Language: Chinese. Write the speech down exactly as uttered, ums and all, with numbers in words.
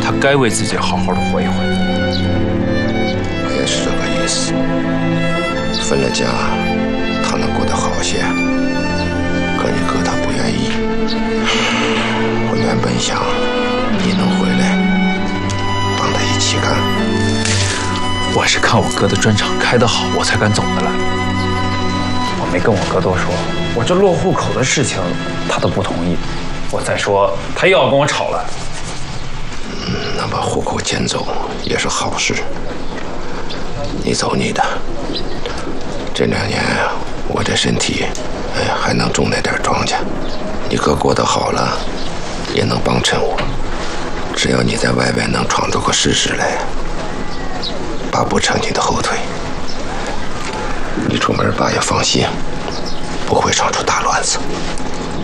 他该为自己好好的活一回。 我也是这个意思。分了家，他能过得好些。可你哥他不愿意。我原本想你能回来，帮他一起干。 我是看我哥的砖厂开得好，我才敢走的来。我没跟我哥多说，我这落户口的事情他都不同意。我再说，他又要跟我吵了。 嗯，能把户口迁走也是好事。你走你的。这两年我这身体，哎，还能种那点庄稼。你哥过得好了，也能帮衬我。只要你在外边能闯出个事实来，爸不扯你的后腿。你出门爸也放心，不会闯出大乱子。